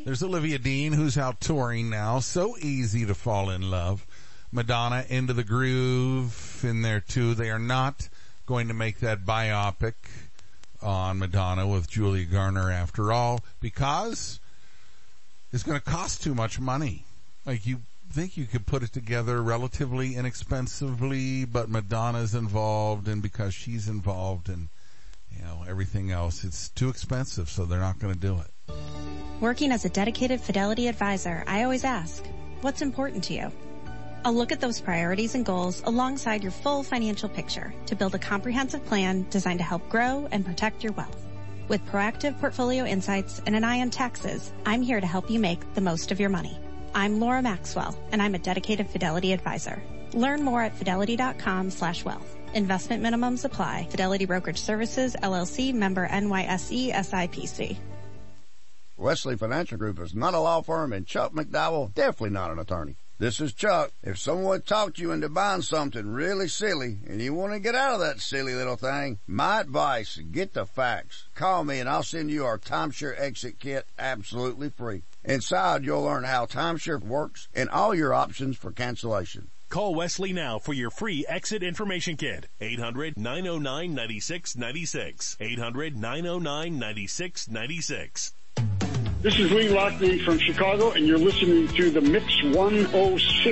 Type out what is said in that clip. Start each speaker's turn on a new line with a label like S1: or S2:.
S1: There's Olivia Dean, who's out touring now. So easy to fall in love. Madonna, Into the Groove, in there too. They are not going to make that biopic on Madonna with Julia Garner after all, because it's going to cost too much money. Like, you think you could put it together relatively inexpensively, but Madonna's involved, and because she's involved and, you know, everything else, it's too expensive, so they're not going to do it.
S2: Working as a dedicated Fidelity advisor, I always ask, what's important to you? I'll look at those priorities and goals alongside your full financial picture to build a comprehensive plan designed to help grow and protect your wealth. With proactive portfolio insights and an eye on taxes, I'm here to help you make the most of your money. I'm Laura Maxwell, and I'm a dedicated Fidelity advisor. Learn more at fidelity.com/wealth. Investment minimums apply. Fidelity Brokerage Services, LLC, member NYSE, SIPC.
S3: Wesley Financial Group is not a law firm, and Chuck McDowell, definitely not an attorney. This is Chuck. If someone talked you into buying something really silly and you want to get out of that silly little thing, my advice, get the facts. Call me and I'll send you our timeshare exit kit absolutely free. Inside, you'll learn how timeshare works and all your options for cancellation.
S4: Call Wesley now for your free exit information kit. 800-909-9696. 800-909-9696.
S5: This is Lee Lockney from Chicago, and you're listening to the Mix 106.